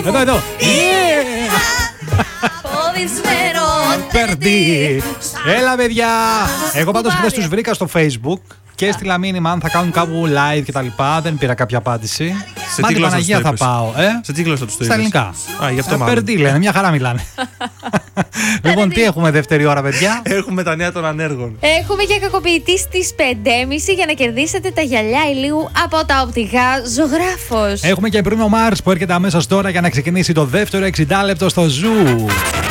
Εδώ. Περντί. Έλα, παιδιά. Εγώ πάντως χθες τους βρήκα στο Facebook και έστειλα μήνυμα αν θα κάνουν κάπου live κτλ. Δεν πήρα κάποια απάντηση. Σε Μα τι την γλώσσα Παναγία τους θα το είπες? πάω. Σε τι γλώσσα τους το Στα είπες? ελληνικά. Γι' αυτό μάλλον. Περντί λένε, μια χαρά μιλάνε. Λοιπόν, τι έχουμε δεύτερη ώρα, παιδιά? Έχουμε τα νέα των ανέργων. Έχουμε και κακοποιητή στις 5.30 για να κερδίσετε τα γυαλιά ηλίου από τα οπτικά Ζωγράφος. Έχουμε και Bruno Mars που έρχεται αμέσως τώρα για να ξεκινήσει το δεύτερο 60 λεπτό στο Zoo.